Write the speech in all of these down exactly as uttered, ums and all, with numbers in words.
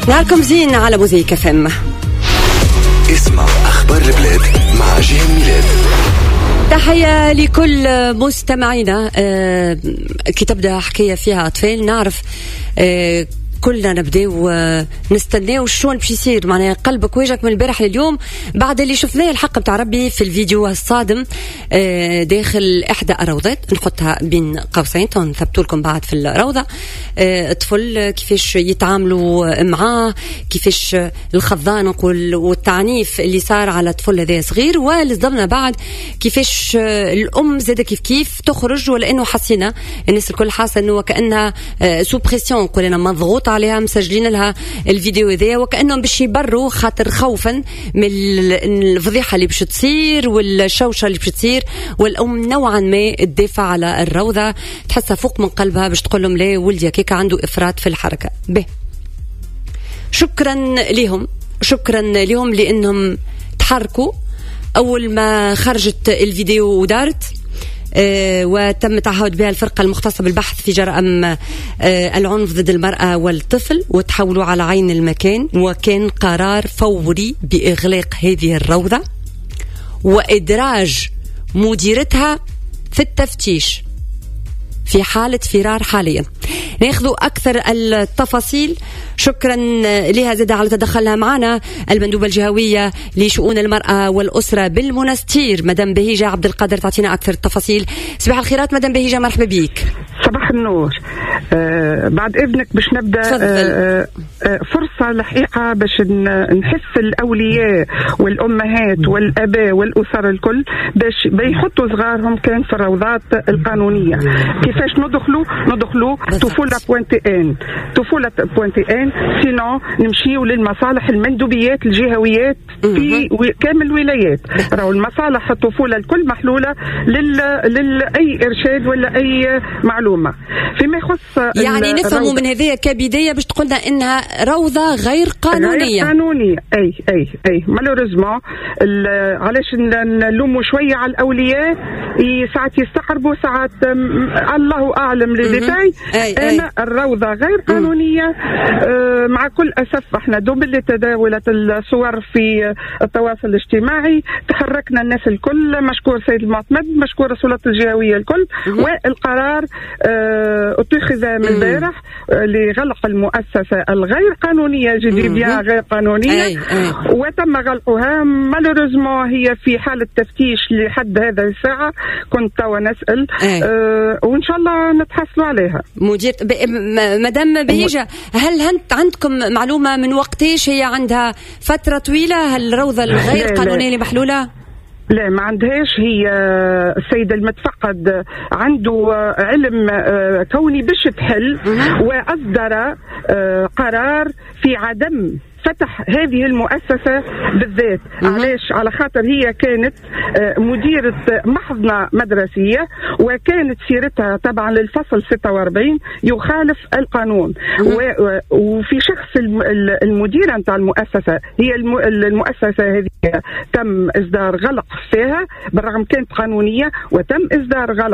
نهاركم زين على موزيك اف ام. اسمع أخبار البلاد مع جيهان ميلاد. تحية لكل مستمعينا. أه كي تبدأ حكاية فيها أطفال نعرف أه كلنا نبدأ ونستناه شلون باش يصير، معناها قلبك وجهك من البارح لليوم بعد اللي شفناه الحق بتاع ربي في الفيديو الصادم داخل إحدى الروضات، نحطها بين قوسين نثبتوا لكم بعد في الروضة. الطفل كيفاش يتعاملوا معاه، كيفاش الخضان نقول والتعنيف اللي صار على الطفل هذا صغير، ولصدمنا بعد كيفاش الأم زادة كيف كيف تخرج، ولا إنه حسينا الناس الكل حاسة إنه كأنها سو بريسيون، قلنا مضغوط عليها، مسجلين لها الفيديو ذا وكأنهم باش يبروا خاطر خوفا من الفضيحة اللي باش تصير والشوشة اللي باش تصير، والأم نوعا ما تدافع على الروضة، تحسها فوق من قلبها باش تقول لهم لا ولدي كيكا عنده إفراط في الحركة. به شكرا لهم، شكرا لهم لأنهم تحركوا أول ما خرجت الفيديو ودارت. آه وتم تعهد بها الفرقة المختصة بالبحث في جرائم آه العنف ضد المرأة والطفل، وتحولوا على عين المكان، وكان قرار فوري بإغلاق هذه الروضة وإدراج مديرتها في التفتيش في حالة فرار حاليا. ناخذوا أكثر التفاصيل. شكرا لها زادة على تدخلها معنا المندوبة الجهوية لشؤون المرأة والأسرة بالمنستير مدام بهيجة عبد القادر، تعطينا أكثر التفاصيل. صباح الخيرات مدام بهيجة، مرحبا بيك. صباح النور. آه بعد إذنك باش نبدأ آه آه فرصة لحقيقة باش نحس الأولياء والأمهات والأباء والأسر الكل باش بيحطوا صغارهم كان في الروضات القانونية. كيفاش ندخلوا ندخلوا طفولة بوينتي ان طفولة بوينتي ان سينو نمشيوا للمصالح المندوبيات الجهويات في كامل الولايات. راهو المصالح الطفولة الكل محلولة لل... لل أي إرشاد ولا أي معلومة فيما يخص يعني نفهموا من هذه كبداية باش تقولنا إنها روضة غير قانونية. غير قانونية أي أي أي مالوريزمون. علاش نلوموا شوية على الأولياء، ساعات يستقربوا ساعات الله أعلم لديتاي. أنا الروضة غير قانونية. أه مع كل أسف احنا دوب اللي تداولت الصور في التواصل الاجتماعي تحركنا الناس الكل، مشكور سيد المعتمد، مشكور السلطات الجهوية الكل. والقرار أه اتخذ من البارح أه لغلق المؤسسة الغير قانونية جديدة غير قانونية. أي أي. وتم غلقها مالوريزمون، هي في حالة تفتيش لحد هذا الساعة. كنت ونسأل أه وإن شاء الله نتحصلوا عليها. مدير ب... مدام بهيجة، هل هنت عندكم معلومة من وقتيش هي عندها فترة طويلة هالروضة الغير قانونية اللي محلولة؟ لا ما عندهاش. هي السيد المتفقد عنده علم كوني باش تحل، وأصدر قرار في عدم فتح هذه المؤسسة بالذات. علاش؟ على خاطر هي كانت مديرة محضنة مدرسية وكانت سيرتها طبعا للفصل ستة وأربعين يخالف القانون. وفي شخص المديرة نتاع المؤسسة، هي المؤسسة هذه تم إصدار غلق فيها بالرغم كانت قانونية، وتم إصدار غلق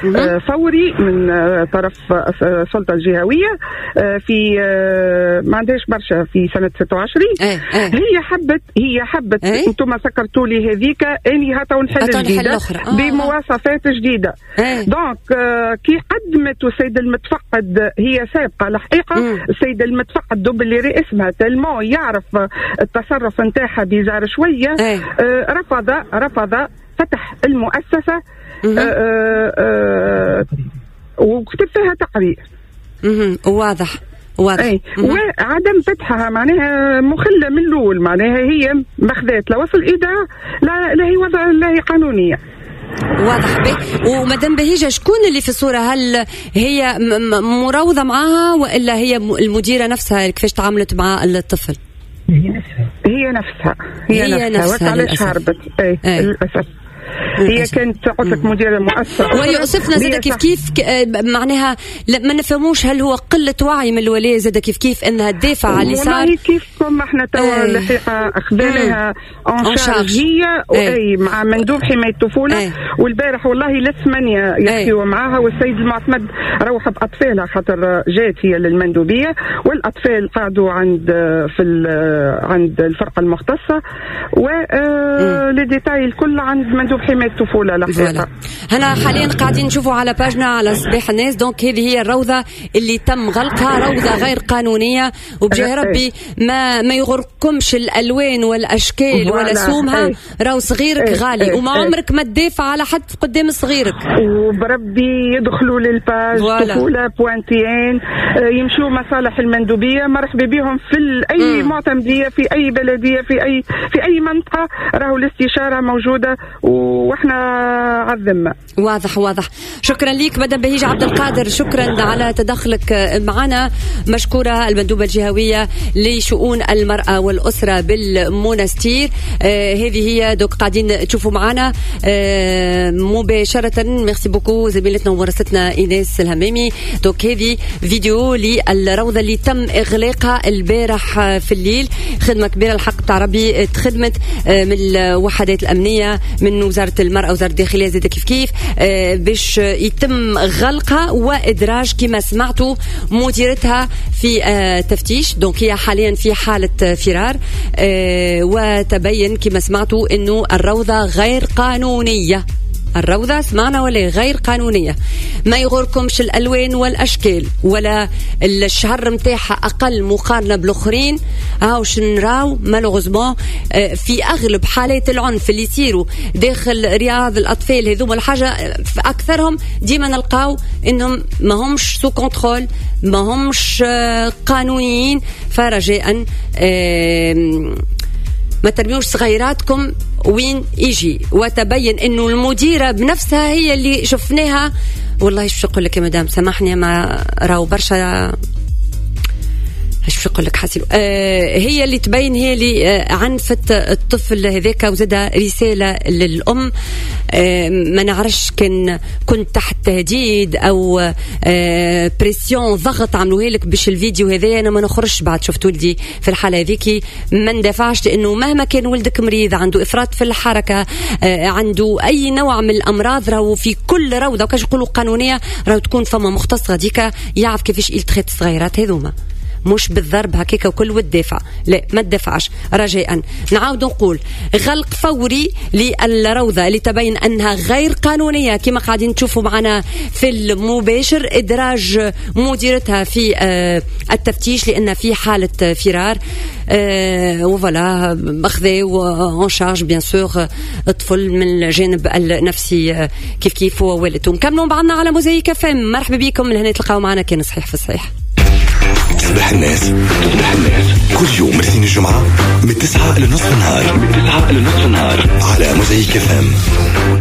فوري من طرف السلطة الجهوية في ما عندهاش برشا في سنة ستة وعشرين. أه أه. هي حبت هي حبت أه. انتم سكرتوا لي هذيك اني هاتوا نحل جديده آه. بمواصفات جديده. أه. دونك آه كي قدمت السيد المتفقد، هي سابقه الحقيقه. مم. السيد المتفقد دوب اللي رئيس اسمها تلمو يعرف التصرف نتاعها بيزار شويه. أه. آه رفض رفض فتح المؤسسه. آه آه آه وكتب فيها تقرير واضح واضح. أي. وعدم فتحها معناها مخلة من الأول، معناها هي مخذات لوصل الإدارة لا لا هي وضع لا هي قانونية. واضح به. ومدام بهيجة، شكون اللي في الصورة؟ هل هي مراوضة معها وإلا هي المديرة نفسها كيفاش تعاملت مع الطفل؟ هي نفسها هي نفسها هي, هي نفسها, نفسها. وعلاش هربت؟ أي للأسف. هي كانت عطلك مديرة مؤسسة. ويوصفنا زاد كيف كيف معناها ما نفهموش هل هو قلة وعي من الولاية زاد كيف كيف انها تدافع على اللي صار. والله كيفكم احنا توا الحقيقة اخذناها اون شارج هي واي مع مندوب حماية الطفولة أي. والبارح والله للثمانية يحكيوا معاها والسيد المعتمد روح بأطفالها خاطر جات هي للمندوبية والأطفال قعدوا عند في عند الفرقة المختصة ولي ديتاي الكل عند مندوب حماية الطفولة الحقيقة. هنا حاليا قاعدين نشوفوا على باجنا على صباح الناس. دونك هذه هي الروضة اللي تم غلقها، روضة غير قانونية، وبجاه ربي ما ما يغركمش الألوان والأشكال ولا سومها. راهو صغيرك غالي وما عمرك ما تدافع على حد قدام صغيرك. وبربي يدخلوا للباج طفولة بوانتيين يمشوا مصالح المندوبية مرحبا بهم في أي معتمدية في أي بلدية في أي في أي منطقة. راهو الاستشارة موجودة واحنا على الذمة. واضح واضح. شكرا ليك مدام بهيج عبد القادر، شكرا على تدخلك معنا. مشكورة المندوبة الجهوية لشؤون المرأة والأسرة بالمونستير. آه هذه هي دوك قاعدين تشوفوا معنا آه مباشرة. ميرسي بوكو زميلتنا ومرستنا إيناس الهمامي. دوك هذه فيديو للروضة اللي تم إغلاقها البارح في الليل. خدمة كبيرة الحق تاع ربي تخدمت آه من الوحدات الأمنية من وزارة المرأة وزارة الداخلية زي كيف كيف آه باش يتم غلقها وإدراج كما سمعتوا مديرتها في آه تفتيش. دونك هي حاليا في حالة فرار آه وتبين كما سمعتوا انه الروضة غير قانونية. الروضة سمعنا ولا غير قانونية. ما يغركمش الألوان والأشكال ولا الشهر متاحة أقل مقارنة بالآخرين. هاوش نراو مالوغوزمون في أغلب حالات العنف اللي يصيروا داخل رياض الأطفال هذوما الحاجة أكثرهم ديما نلقاو إنهم ما همش سو كنترول ما همش قانونيين. فرجاء ما ترميوش صغيراتكم وين يجي. وتبين انه المديرة بنفسها هي اللي شفناها. والله ايش نقول لك يا مدام سامحني ما راهو برشا ايش نقول لك حسيلو آه هي اللي تبين هي اللي آه عنفت الطفل هذاك وزادها رسالة للأم. آه ما نعرفش كان كنت تحت تهديد او آه بريسيون ضغط عملوها لك باش الفيديو هذا انا ما نخرجش بعد شفت ولدي في الحالة هذيك ما ندافعش لانه مهما كان ولدك مريض عنده افراط في الحركة آه عنده اي نوع من الامراض راهو في كل روضة وكاش يقولوا قانونية راهو تكون فما مختص غاديكا يعرف كيفاش يلتخيط الصغيرات هذوما مش بالضرب هكيك وكل والدافع لا ما تدافعش. رجاء نعاود نقول غلق فوري للروضة اللي تبين أنها غير قانونية كما قاعدين تشوفوا معنا في المباشر. إدراج مديرتها في آه التفتيش لأن في حالة فرار آه وفلا أخذوا وان شارج بيان سور الطفل من الجانب النفسي آه كيف كيف هو والدته. نكملوا بعضنا على موزايك اف ام. مرحبا بكم من هنا تلقاو معنا كان صحيح في الصحيح. تصبح الناس تصبح الناس كل يوم الاثنين الجمعة من تسعة لنصف النهار من تسعة لنصف النهار على موزايك اف ام.